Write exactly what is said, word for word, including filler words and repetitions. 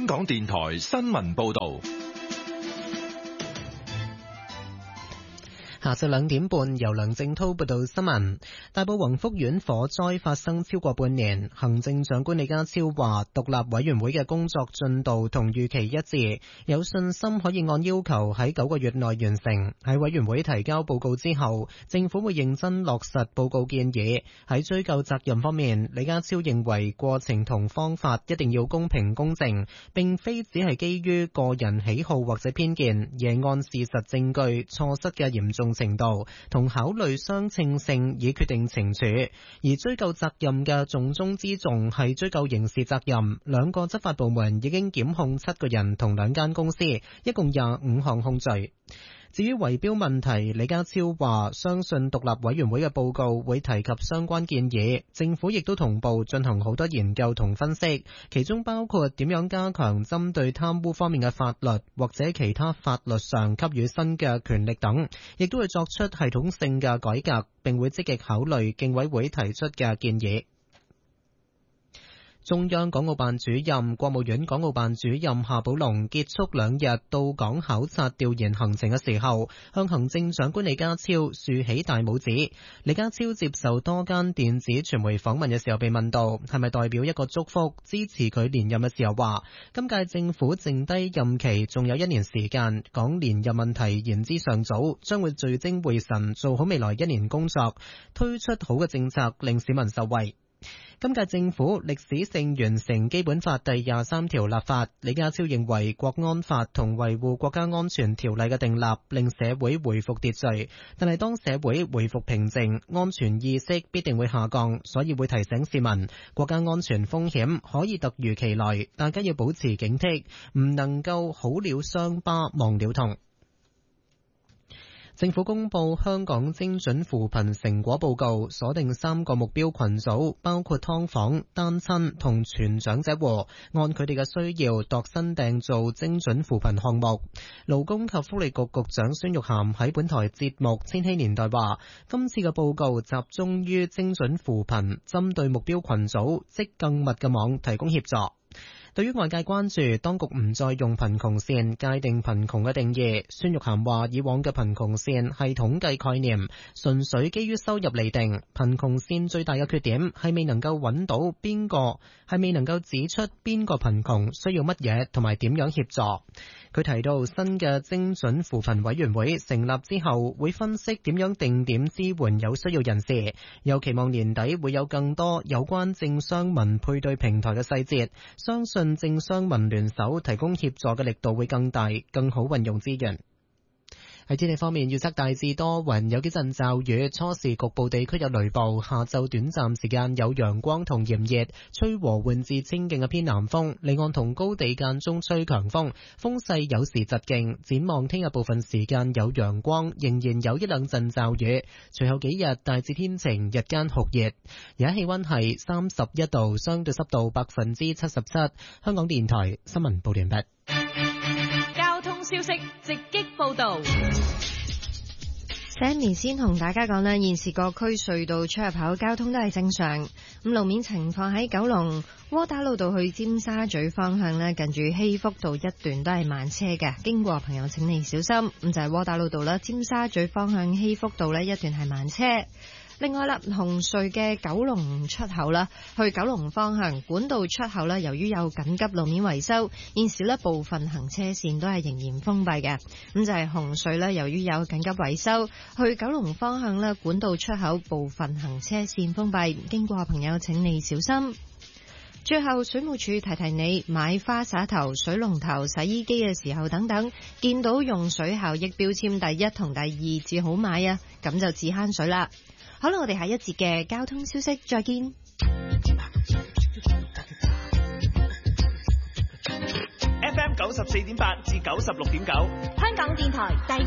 港電台新聞報道。 下晝兩點半，由梁正滔報道新聞。大埔宏福苑火災發生超過半年，行政長官李家超話，獨立委員會嘅工作進度同預期一致，有信心可以按要求喺九個月內完成。喺委員會提交報告之後，政府會認真落實報告建議。喺追究責任方面，李家超認為過程同方法一定要公平公正，並非只係基於個人喜好或者偏見，而按事實證據、錯失嘅嚴重程度同考慮相稱性以決定懲處。而追究責任嘅重中之重係追究刑事責任，兩個執法部門已經檢控七個人同兩間公司，一共廿五項控罪。至於圍標問題，李家超話相信獨立委員會嘅報告會提及相關建議，政府亦都同步進行好多研究同分析，其中包括點樣加強針對貪污方面嘅法律，或者其他法律上給予新嘅權力等，亦都會作出系統性嘅改革，並會積極考慮競委會提出嘅建議。中央港澳辦主任、國務院港澳辦主任夏寶龍結束兩日到港考察調研行程嘅時候，向行政長官李家超豎起大拇指。李家超接受多間電子傳媒訪問嘅時候被問到係咪代表一個祝福支持佢連任嘅時候，話今屆政府剩低任期仲有一年時間，講連任問題言之尚早，將會聚精會神做好未來一年工作，推出好嘅政策令市民受惠。今屆政府歷史性完成基本法第廿三條立法，李家超認為國安法同維護國家安全條例嘅訂立令社會回復秩序，但係當社會回復平靜，安全意識必定會下降，所以會提醒市民國家安全風險可以突如其來，大家要保持警惕，唔能夠好了傷疤忘了痛。政府公布香港精準扶貧成果報告，鎖定三個目標群組，包括劏房、單親同全長者戶，按佢哋嘅需要度身訂造精準扶貧項目。勞工及福利局局長孫玉菡喺本台節目《千禧年代》話，今次嘅報告集中於精準扶貧，針對目標群組織更密嘅網提供協助。對於外界關注當局唔再用貧窮線界定貧窮嘅定義，孫玉菡話以往嘅貧窮線係統計概念，純粹基於收入釐定。貧窮線最大嘅缺點係未能夠揾到邊個，係未能夠指出邊個貧窮需要乜嘢同埋點樣協助。佢提到新嘅精準扶貧委員會成立之後，會分析點樣定點支援有需要人士，又期望年底會有更多有關政商民配對平台嘅細節，相信政商民聯手提供協助嘅力度會更大，更好運用資源。喺天氣方面，預測大致多雲，有幾陣驟雨，初時局部地區有雷暴，下晝短暫時間有陽光同炎熱，吹和緩至清勁嘅偏南風，離岸同高地間中吹強風，風勢有時疾勁。展望聽日部分時間有陽光，仍然有一兩陣驟雨，隨後幾日大致天晴，日間酷熱。而家氣溫係三十一度，相對濕度百分之七十七。香港電台新聞報完畢。 消息直擊報道。 Sammy 先同大家講啦，現時各區隧道出入口交通都係正常。咁路面情況喺九龍窩打老道去尖沙咀方向呢，近住禧福道一段都係慢車嘅，經過朋友請你小心。咁就係窩打老道啦，尖沙咀方向禧福道呢一段係慢車。另外啦，紅隧嘅九龍出口啦，去九龍方向管道出口啦，由於有緊急路面維修，現時呢部分行車線都係仍然封閉嘅。咁就係紅隧呢，由於有緊急維修，去九龍方向呢管道出口部分行車線封閉，經過朋友請你小心。最後，水務署提提你，買花灑頭、水龍頭、洗衣機嘅時候等等，見到用水效益標籤第一同第二至好買啊，咁就至慳水啦。好啦，我哋下一節嘅交通消息再見。 F M 九十四點八至九十六點九， 香港電台第